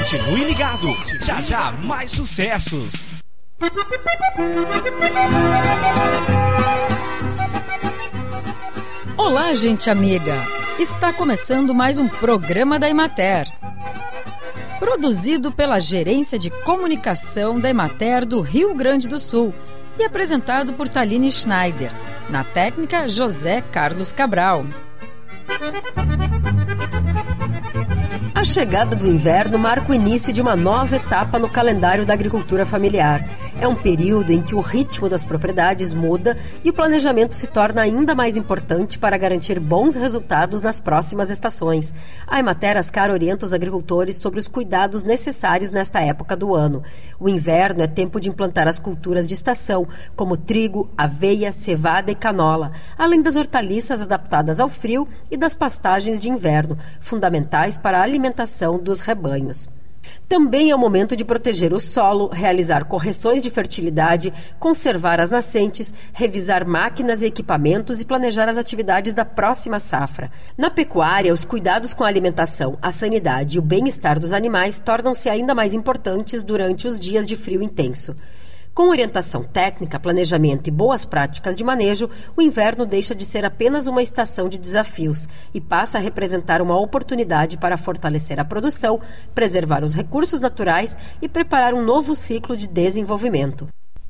Continue ligado, já já mais sucessos. Olá, gente amiga! Está começando mais um programa da Emater. Produzido pela Gerência de Comunicação da Emater do Rio Grande do Sul e apresentado por Thaline Schneider. Na técnica, José Carlos Cabral. A chegada do inverno marca o início de uma nova etapa no calendário da agricultura familiar. É um período em que o ritmo das propriedades muda e o planejamento se torna ainda mais importante para garantir bons resultados nas próximas estações. A Emater Ascar orienta os agricultores sobre os cuidados necessários nesta época do ano. O inverno é tempo de implantar as culturas de estação, como trigo, aveia, cevada e canola, além das hortaliças adaptadas ao frio e das pastagens de inverno, fundamentais para a alimentação dos rebanhos. Também é o momento de proteger o solo, realizar correções de fertilidade, conservar as nascentes, revisar máquinas e equipamentos e planejar as atividades da próxima safra. Na pecuária, os cuidados com a alimentação, a sanidade e o bem-estar dos animais tornam-se ainda mais importantes durante os dias de frio intenso. Com orientação técnica, planejamento e boas práticas de manejo, o inverno deixa de ser apenas uma estação de desafios e passa a representar uma oportunidade para fortalecer a produção, preservar os recursos naturais e preparar um novo ciclo de desenvolvimento.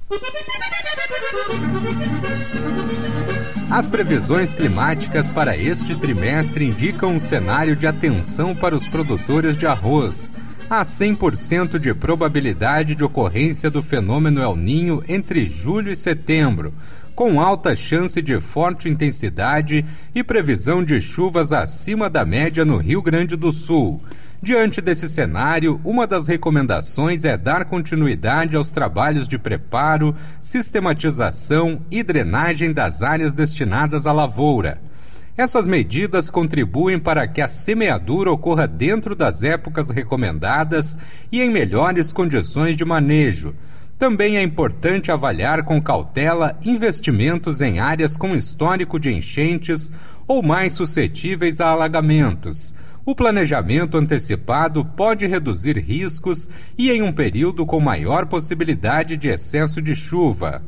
As previsões climáticas para este trimestre indicam um cenário de atenção para os produtores de arroz. Há 100% de probabilidade de ocorrência do fenômeno El Niño entre julho e setembro, com alta chance de forte intensidade e previsão de chuvas acima da média no Rio Grande do Sul. Diante desse cenário, uma das recomendações é dar continuidade aos trabalhos de preparo, sistematização e drenagem das áreas destinadas à lavoura. Essas medidas contribuem para que a semeadura ocorra dentro das épocas recomendadas e em melhores condições de manejo. Também é importante avaliar com cautela investimentos em áreas com histórico de enchentes ou mais suscetíveis a alagamentos. O planejamento antecipado pode reduzir riscos e em um período com maior possibilidade de excesso de chuva.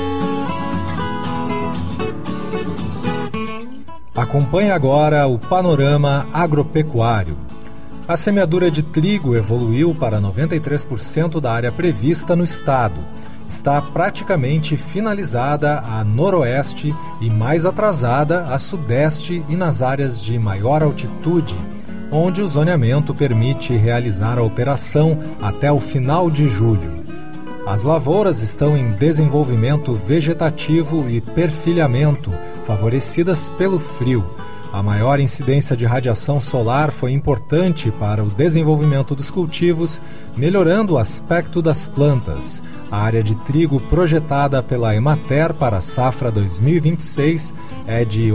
Acompanhe agora o panorama agropecuário. A semeadura de trigo evoluiu para 93% da área prevista no estado. Está praticamente finalizada a noroeste e mais atrasada a sudeste e nas áreas de maior altitude, onde o zoneamento permite realizar a operação até o final de julho. As lavouras estão em desenvolvimento vegetativo e perfilhamento, favorecidas pelo frio. A maior incidência de radiação solar foi importante para o desenvolvimento dos cultivos, melhorando o aspecto das plantas. A área de trigo projetada pela Emater para a safra 2026 é de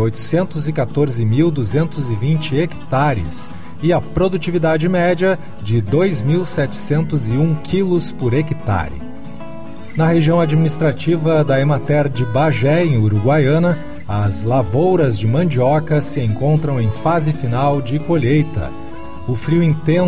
814.220 hectares e a produtividade média de 2.701 quilos por hectare. Na região administrativa da Emater de Bagé, em Uruguaiana, as lavouras de mandioca se encontram em fase final de colheita. O frio intenso